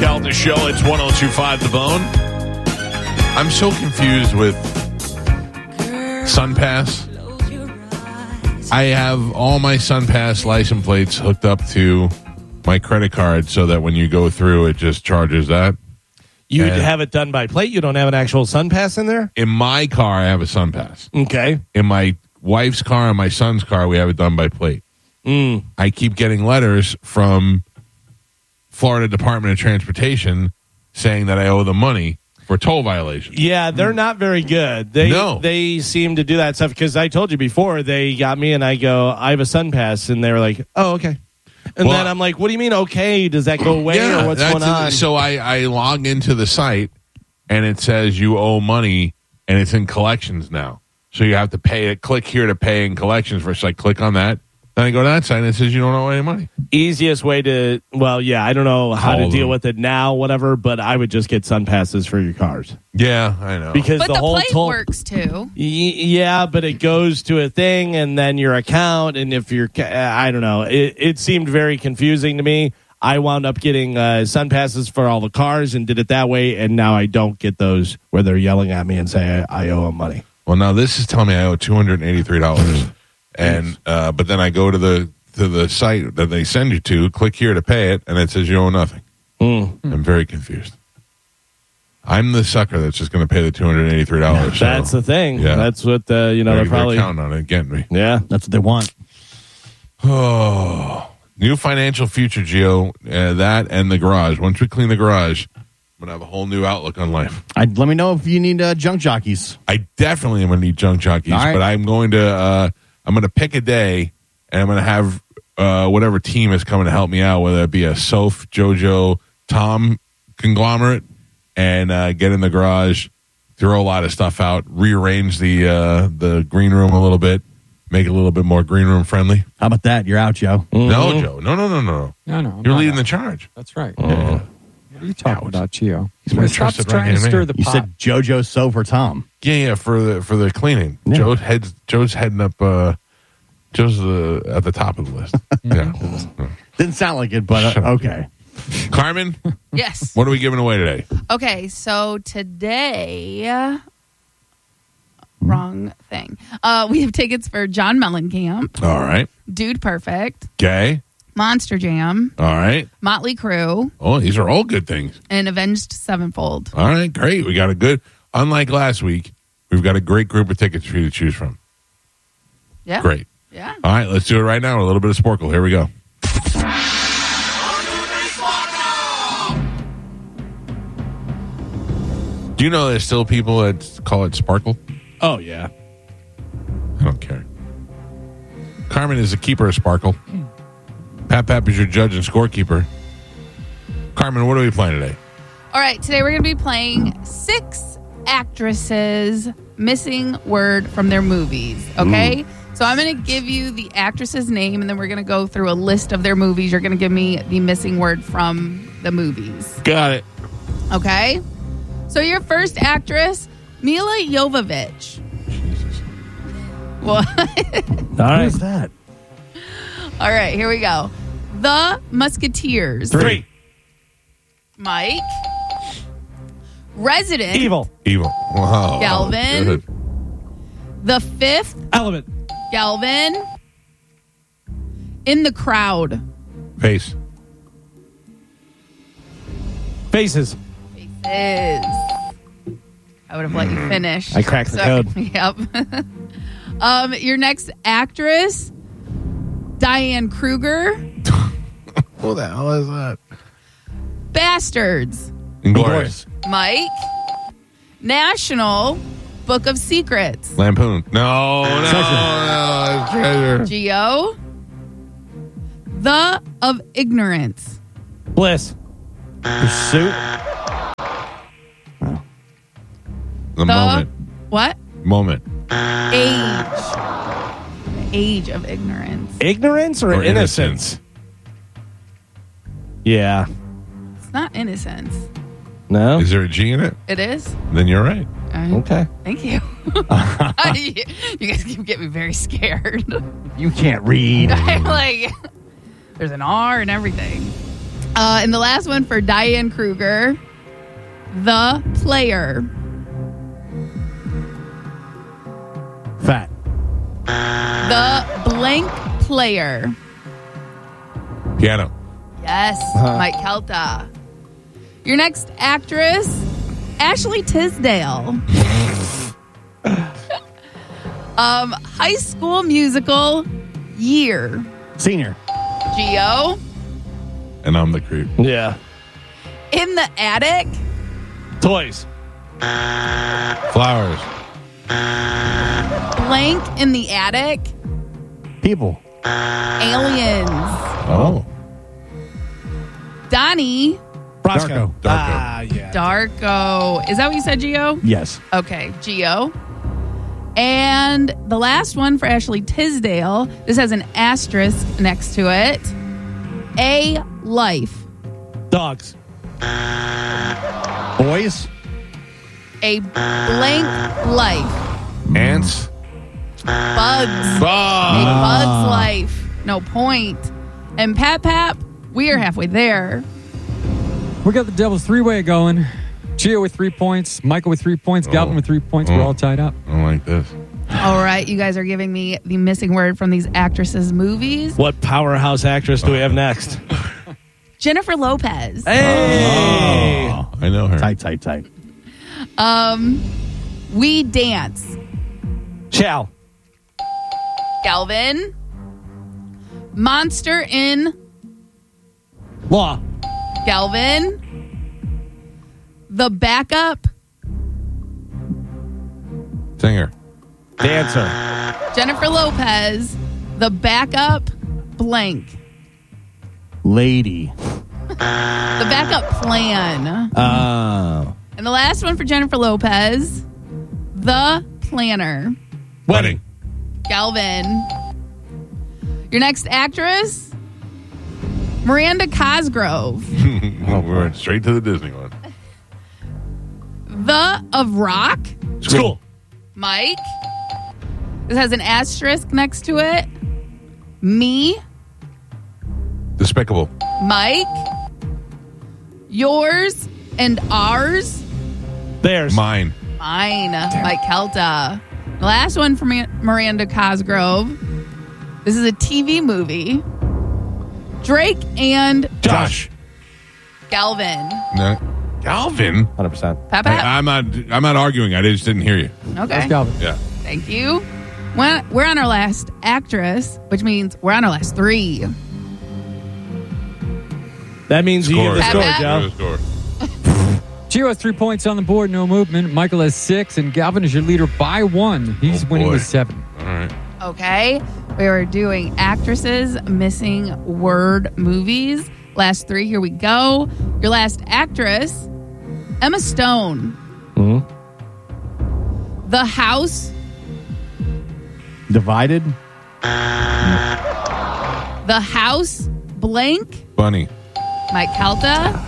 Calda Show. It's 102.5 The Bone. I'm so confused with SunPass. I have all my SunPass license plates hooked up to my credit card so that when you go through, it just charges that. You'd have it done by plate? You don't have an actual SunPass in there? In my car, I have a SunPass. Okay. In my wife's car and my son's car, we have it done by plate. I keep getting letters from Florida Department of Transportation saying that I owe them money for toll violations. Yeah, they're not very good. They seem to do that stuff because I told you before, they got me and I go, I have a SunPass, and they were like, oh, okay. And then I'm like, what do you mean, okay? Does that go away or what's going on? So I log into the site and it says you owe money and it's in collections now. So you have to pay it. Click here to pay in collections first. So I click on that. Then I go to that site and it says you don't owe any money. Easiest way to, I don't know how to deal with it now, whatever, but I would just get SunPasses for your cars. Yeah, I know. Because but the whole plate works too. Yeah, but it goes to a thing and then your account, and if you're, I don't know. It seemed very confusing to me. I wound up getting SunPasses for all the cars and did it that way, and now I don't get those where they're yelling at me and say I owe them money. Well, now this is telling me I owe $283. And but then I go to the site that they send you to, click here to pay it, and it says you owe nothing. I'm very confused. I'm the sucker that's just going to pay the $283. That's the thing. Yeah. That's what they're probably counting on it, getting me. Yeah, that's what they want. Oh, new financial future, Gio. That and the garage. Once we clean the garage, I'm going to have a whole new outlook on life. Let me know if you need junk jockeys. I definitely am going to need junk jockeys, but I'm going to pick a day, and I'm going to have whatever team is coming to help me out, whether it be a Soph, JoJo, Tom conglomerate, and get in the garage, throw a lot of stuff out, rearrange the green room a little bit, make it a little bit more green room friendly. How about that? You're out, Joe. No, Joe. No. No. You're leading the charge. That's right. Yeah. What are you talking about, Gio? Stop trying to stir the pot. You said JoJo, Soph, or Tom. Yeah, for the cleaning. Yeah. Joe's heading up. Joe's at the top of the list. Yeah, didn't sound like it, but okay. Carmen, Yes. what are we giving away today? Okay, so today, wrong thing. We have tickets for John Mellencamp, All right, Dude Perfect, okay, Monster Jam, all right. Motley Crue, Oh, these are all good things. and Avenged Sevenfold. All right, great. We got a good. Unlike last week, we've got a great group of tickets for you to choose from. Yeah. Great. Yeah. All right, let's do it right now. A little bit of Sporkle. Here we go. Do you know there's still people that call it Sparkle? Oh, yeah. I don't care. Carmen is the keeper of Sparkle. Pap is your judge and scorekeeper. Carmen, what are we playing today? All right, today we're going to be playing 6 actresses missing word from their movies, okay? So I'm going to give you the actress's name, and then we're going to go through a list of their movies. You're going to give me the missing word from the movies. Got it. Okay? So your first actress, Mila Jovovich. Jesus. What? All right. Who's that? All right, here we go. The Musketeers. 3. Mike. Resident. Evil. Wow. Galvin. Good. The Fifth. Element. Galvin. In the Crowd. Face. Faces. Faces. I would have let you finish. I cracked the code. Yep. Your next actress, Diane Kruger. Who the hell is that? Bastards. Inglorious. Mike. National Book of Secrets. Lampoon. No. Treasure. Geo. The of Ignorance. Bliss. Pursuit. The moment. What? Moment. Age. Age of Ignorance. Ignorance or innocence? Yeah. It's not Innocence. No? Is there a G in it? It is? Then you're right. Okay. Thank you. You guys keep getting me very scared. You can't read. I'm like, there's an R and everything. And the last one for Diane Kruger. The player. Fat. The blank player. Piano. Yes, Mike Kelta. Your next actress, Ashley Tisdale. High School Musical year. Senior. Geo. And I'm the creep. Yeah. In the Attic. Toys. Flowers. Blank in the Attic. People. Aliens. Oh. Donnie. Brasco. Darko. Ah, yeah. Darko. Is that what you said, Geo? Yes. Okay, Geo. And the last one for Ashley Tisdale. This has an asterisk next to it. A life. Dogs. Boys. A blank life. Ants. Bugs. A bug's life. No point. And Pat Pap, we are halfway there. We got the Devil's three-way going. Gio with 3 points, Michael with 3 points, Galvin with 3 points. We're all tied up. I don't like this. All right, you guys are giving me the missing word from these actresses' movies. What powerhouse actress do we have next? Jennifer Lopez. Hey. Oh, I know her. Tight. We Dance. Chow. Galvin. Monster in Law. Galvin. The Backup. Singer. Dancer. Jennifer Lopez. The Backup blank. Lady. The Backup Plan. Oh. And the last one for Jennifer Lopez. The Planner. Wedding. Galvin. Your next actress, Miranda Cosgrove. We went straight to the Disney one. The of Rock. School. Mike. This has an asterisk next to it. Me. Despicable. Mike. Yours and ours. Theirs. Mine. Mine. Mike Kelta. The last one from Miranda Cosgrove. This is a TV movie. Drake and Josh. Galvin. No. Galvin. 100%. Papa. I'm not arguing. I just didn't hear you. Okay. That's Galvin. Yeah. Thank you. We're on our last actress, which means we're on our last three. That means you give the Score. score, Pat. Joe. Score. Gio has 3 points on the board, no movement. Michael has 6, and Galvin is your leader by 1. He's winning boy. with 7. All right. Okay. We are doing actresses missing word movies. Last three. Here we go. Your last actress, Emma Stone. Mm-hmm. The House. Divided. The House blank. Bunny. Mike Calta.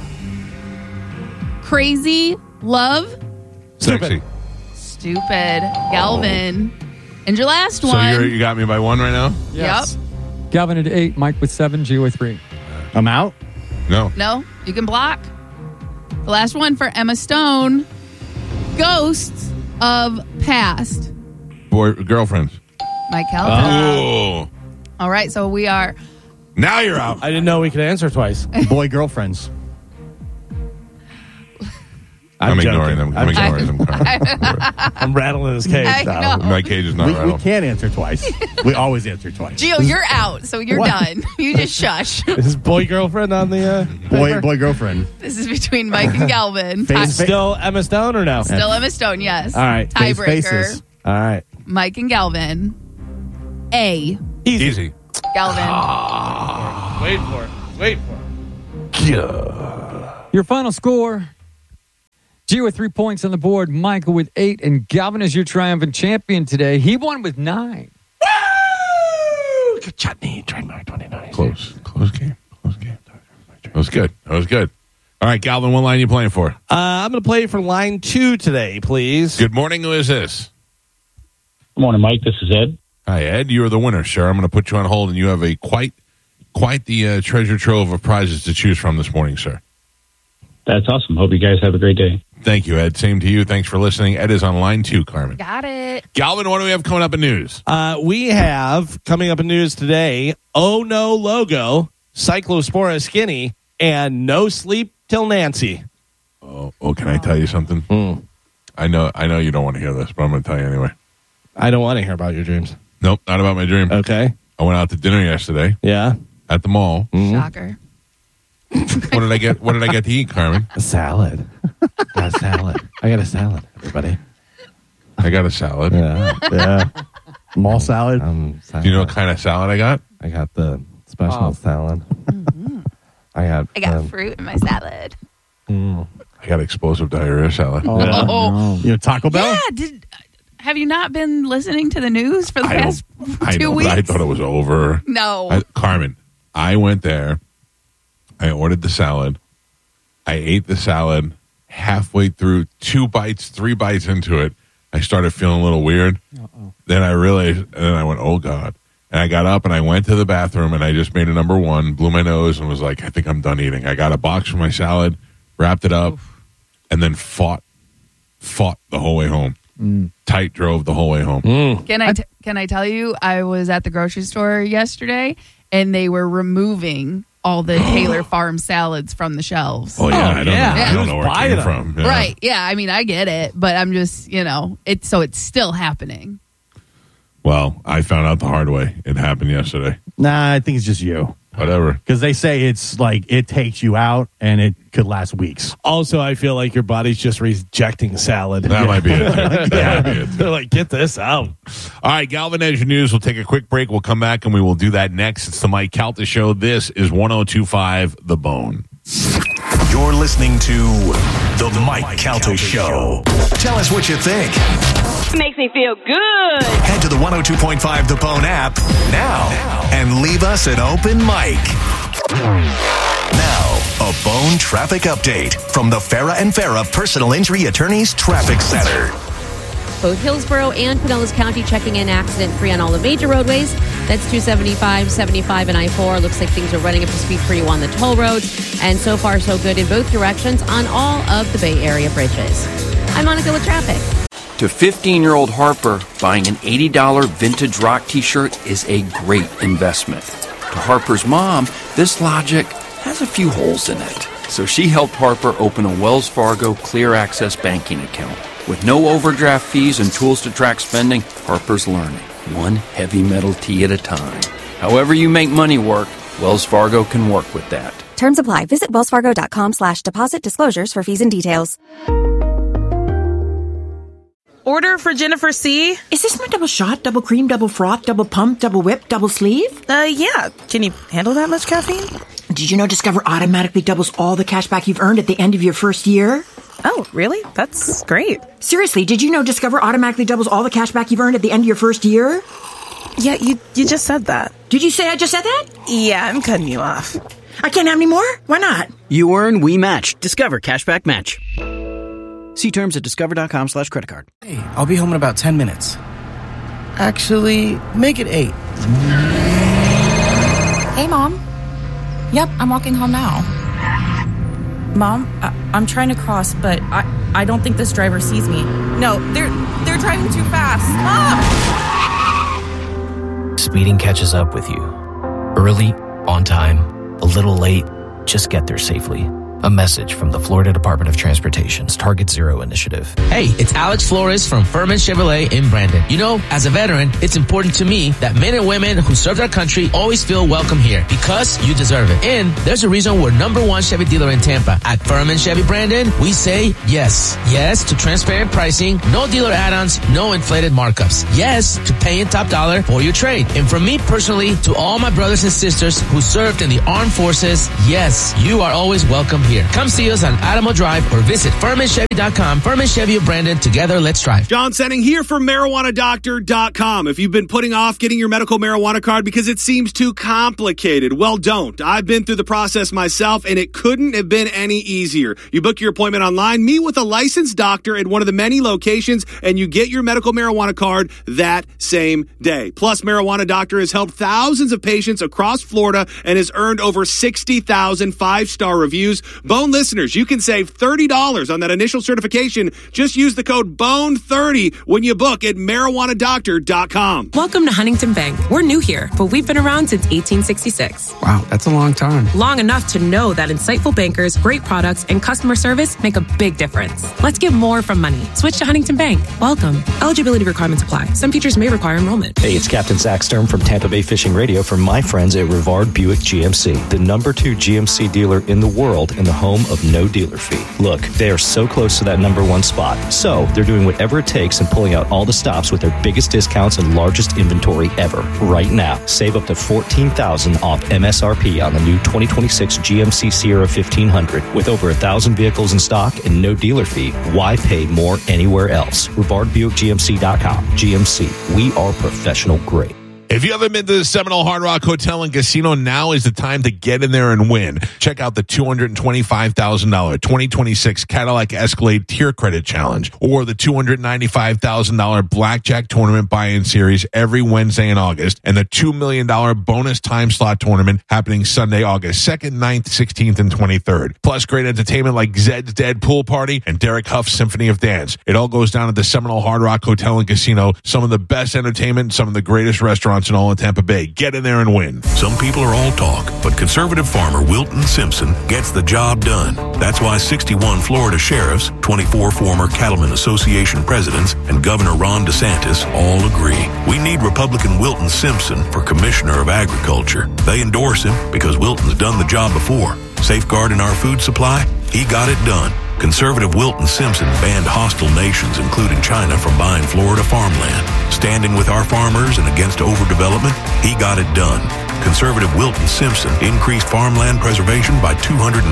Crazy Love. Sexy. Stupid. Galvin. And your last So one. you got me by 1 right now? Yep. Galvin at 8, Mike with 7, Gio with 3. I'm out. No. No, you can block. The last one for Emma Stone. Ghosts of Past. Girlfriends. Mike Calta. Oh. All right, so we are. Now you're out. I didn't know we could answer twice. Boy girlfriends. I'm ignoring joking. them. I'm ignoring them. I'm rattling his cage. I know. My cage is not We rattled. can't answer twice. We always answer twice. Gio, you're out, so you're What? done. You just shush. Is boy girlfriend on the paper? Boy girlfriend. This is between Mike and Galvin. Face- Still Emma Stone or no? Still Emma Stone, yes. All right. Face Tiebreaker. faces. All right. Mike and Galvin. A. Easy. Galvin. Wait for it. Wait for it. Your final score. Gio with 3 points on the board, Michael with 8, and Galvin is your triumphant champion today. He won with 9. Woo! Chutney, trademark 29. Close game. That was good. All right, Galvin, what line are you playing for? I'm going to play for line 2 today, please. Good morning. Who is this? Good morning, Mike. This is Ed. Hi, Ed. You are the winner, sir. I'm going to put you on hold, and you have a quite quite the treasure trove of prizes to choose from this morning, sir. That's awesome. Hope you guys have a great day. Thank you, Ed. Same to you. Thanks for listening. Ed is on line 2, Carmen. Got it. Galvin, what do we have coming up in news? We have coming up in news today, Oh No Logo, Cyclospora Skinny, and No Sleep Till Nancy. Oh, can I tell you something? I know you don't want to hear this, but I'm going to tell you anyway. I don't want to hear about your dreams. Nope, not about my dream. Okay. I went out to dinner yesterday Yeah. at the mall. Shocker. What did I get? What did I get to eat, Carmen? A salad. Got a salad. I got a salad, everybody. I got a salad. Yeah. Mall salad. Do you know what kind of salad I got? I got the special salad. I got fruit in my salad. I got explosive diarrhea salad. You know, Taco Bell? Yeah. Have you not been listening to the news for the past 2 weeks? I thought it was over. No. Carmen, I went there. I ordered the salad. I ate the salad. Halfway through, 2 bites, 3 bites into it, I started feeling a little weird. Then I realized, and then I went, oh, God. And I got up and I went to the bathroom and I just made a number 1, blew my nose and was like, I think I'm done eating. I got a box for my salad, wrapped it up, and then fought the whole way home. Tight drove the whole way home. Can I tell you, I was at the grocery store yesterday and they were removing all the Taylor Farm salads from the shelves. Oh, yeah. I don't know where it came from. Yeah. Right. Yeah. I mean, I get it, but I'm just, it's still happening. Well, I found out the hard way. It happened yesterday. Nah, I think it's just you. Whatever. Because they say it's like it takes you out and it could last weeks. Also, I feel like your body's just rejecting salad. That might be it. That might be it. They're like, get this out. All right, Galvin Edge News. We'll take a quick break. We'll come back and we will do that next. It's the Mike Calta Show. This is 102.5 The Bone. You're listening to The Mike Calta Show. Tell us what you think. Makes me feel good. Head to the 102.5 The Bone app now and leave us an open mic. Now, a Bone traffic update from the Farah and Farah Personal Injury Attorneys Traffic Center. Both Hillsborough and Pinellas County checking in accident-free on all the major roadways. That's 275, 75, and I-4. Looks like things are running up to speed for you on the toll roads. And so far, so good in both directions on all of the Bay Area bridges. I'm Monica with traffic. To 15-year-old Harper, buying an $80 vintage rock t-shirt is a great investment. To Harper's mom, this logic has a few holes in it. So she helped Harper open a Wells Fargo Clear Access banking account. With no overdraft fees and tools to track spending, Harper's learning, one heavy metal tee at a time. However you make money work, Wells Fargo can work with that. Terms apply. Visit wellsfargo.com/deposit disclosures for fees and details. Order for Jennifer C. Is this my double shot, double cream, double froth, double pump, double whip, double sleeve? Yeah. Can you handle that much caffeine? Did you know Discover automatically doubles all the cash back you've earned at the end of your first year? Oh, really? That's great. Seriously, did you know Discover automatically doubles all the cash back you've earned at the end of your first year? Yeah, you just said that. Did you say I just said that? Yeah, I'm cutting you off. I can't have any more? Why not? You earn, we match. Discover Cashback Match. See terms at discover.com/creditcard. Hey, I'll be home in about 10 minutes. Actually, make it 8. Hey, Mom. Yep, I'm walking home now. Mom, I'm trying to cross, but I don't think this driver sees me. No, they're driving too fast. Mom! Speeding catches up with you. Early, on time, a little late, just get there safely. A message from the Florida Department of Transportation's Target Zero initiative. Hey, it's Alex Flores from Furman Chevrolet in Brandon. You know, as a veteran, it's important to me that men and women who serve our country always feel welcome here because you deserve it. And there's a reason we're #1 Chevy dealer in Tampa. At Furman Chevy Brandon, we say yes. Yes to transparent pricing, no dealer add-ons, no inflated markups. Yes to paying top dollar for your trade. And from me personally to all my brothers and sisters who served in the armed forces, yes, you are always welcome here. Come see us on Alamo Drive or visit FurmanChevy.com. Furman Chevy of Brandon. Together, let's drive. John Senning here for MarijuanaDoctor.com. If you've been putting off getting your medical marijuana card because it seems too complicated, well, don't. I've been through the process myself, and it couldn't have been any easier. You book your appointment online, meet with a licensed doctor at one of the many locations, and you get your medical marijuana card that same day. Plus, Marijuana Doctor has helped thousands of patients across Florida and has earned over 60,000 five-star reviews. Bone listeners, you can save $30 on that initial certification. Just use the code BONE30 when you book at MarijuanaDoctor.com. Welcome to Huntington Bank. We're new here, but we've been around since 1866. Wow, that's a long time. Long enough to know that insightful bankers, great products, and customer service make a big difference. Let's get more from money. Switch to Huntington Bank. Welcome. Eligibility requirements apply. Some features may require enrollment. Hey, it's Captain Zach Stern from Tampa Bay Fishing Radio for my friends at Rivard Buick GMC, the number 2 GMC dealer in the world and the home of no dealer fee. Look, they are so close to that number 1 spot. So they're doing whatever it takes and pulling out all the stops with their biggest discounts and largest inventory ever. Right now, save up to $14,000 off MSRP on the new 2026 GMC Sierra 1500. With over 1,000 vehicles in stock and no dealer fee, why pay more anywhere else? RivardBuickGMC.com. GMC, we are professional grade. If you haven't been to the Seminole Hard Rock Hotel and Casino, now is the time to get in there and win. Check out the $225,000 2026 Cadillac Escalade Tier Credit Challenge or the $295,000 Blackjack Tournament Buy-In Series every Wednesday in August and the $2 million bonus time slot tournament happening Sunday, August 2nd, 9th, 16th, and 23rd. Plus great entertainment like Zed's Dead Pool Party and Derek Huff's Symphony of Dance. It all goes down at the Seminole Hard Rock Hotel and Casino. Some of the best entertainment, some of the greatest restaurants in all of Tampa Bay. Get in there and win. Some people are all talk, but conservative farmer Wilton Simpson gets the job done. That's why 61 Florida sheriffs, 24 former Cattlemen Association presidents, and Governor Ron DeSantis all agree. We need Republican Wilton Simpson for Commissioner of Agriculture. They endorse him because Wilton's done the job before. Safeguarding our food supply, he got it done. Conservative Wilton Simpson banned hostile nations, including China, from buying Florida farmland. Standing with our farmers and against overdevelopment, he got it done. Conservative Wilton Simpson increased farmland preservation by 243%.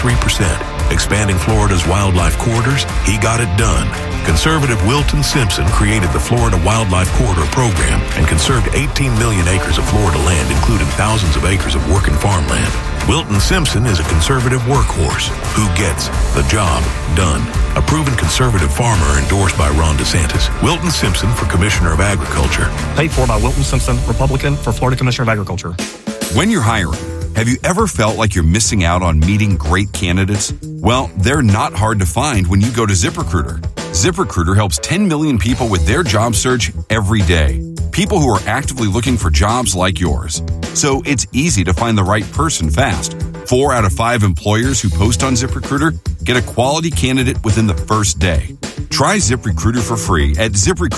Expanding Florida's wildlife corridors, he got it done. Conservative Wilton Simpson created the Florida Wildlife Corridor Program and conserved 18 million acres of Florida land, including thousands of acres of working farmland. Wilton Simpson is a conservative workhorse who gets the job done. A proven conservative farmer endorsed by Ron DeSantis. Wilton Simpson for Commissioner of Agriculture. Paid for by Wilton Simpson, Republican, for Florida Commissioner of Agriculture. When you're hiring, have you ever felt like you're missing out on meeting great candidates? Well, they're not hard to find when you go to ZipRecruiter. ZipRecruiter helps 10 million people with their job search every day. People who are actively looking for jobs like yours. So it's easy to find the right person fast. 4 out of 5 employers who post on ZipRecruiter get a quality candidate within the first day. Try ZipRecruiter for free at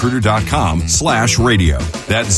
ZipRecruiter.com/radio. That's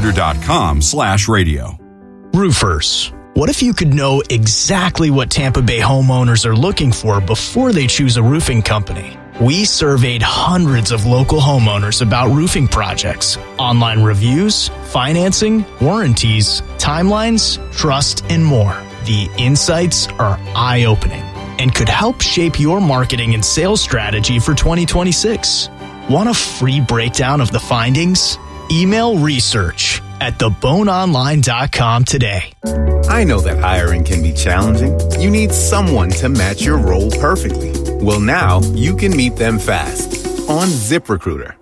ZipRecruiter.com/radio. Roofers. What if you could know exactly what Tampa Bay homeowners are looking for before they choose a roofing company? We surveyed hundreds of local homeowners about roofing projects, online reviews, financing, warranties, timelines, trust, and more. The insights are eye-opening and could help shape your marketing and sales strategy for 2026. Want a free breakdown of the findings? Email research at theboneonline.com today. I know that hiring can be challenging. You need someone to match your role perfectly. Well, now you can meet them fast on ZipRecruiter.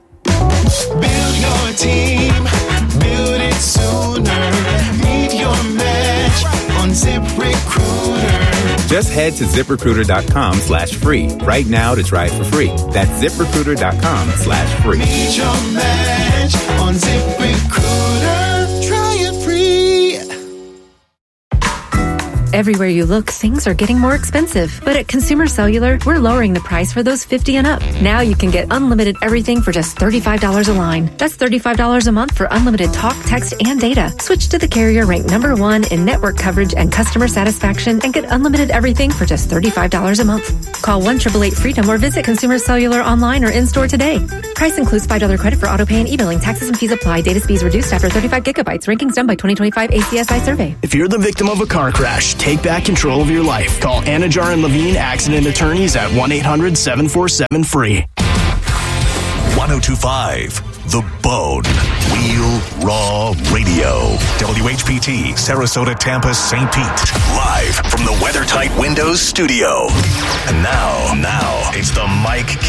Build your team, build it sooner. Meet your match on ZipRecruiter. Just head to ZipRecruiter.com/free right now to try it for free. That's ZipRecruiter.com/free. Meet your match on ZipRecruiter. Try it free. Everywhere you look, things are getting more expensive. But at Consumer Cellular, we're lowering the price for those 50 and up. Now you can get unlimited everything for just $35 a line. That's $35 a month for unlimited talk, text, and data. Switch to the carrier ranked #1 in network coverage and customer satisfaction and get unlimited everything for just $35 a month. Call 1-888-FREEDOM or visit Consumer Cellular online or in-store today. Price includes $5 credit for autopay and e-billing. Taxes and fees apply. Data speeds reduced after 35 gigabytes. Rankings done by 2025 ACSI survey. If you're the victim of a car crash, take back control of your life. Call Anajar and Levine Accident Attorneys at 1-800-747-FREE. 1025 The Bone. Real Raw Radio. WHPT, Sarasota, Tampa, St. Pete. Live from the WeatherTight Windows studio. And now, it's the Mike